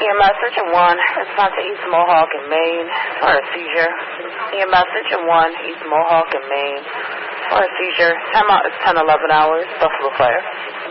EMS Engine 1, response to East Mohawk in Maine for a seizure. EMS Engine 1, East Mohawk in Maine for a seizure. Timeout is 10:11 hours, Buffalo Fire.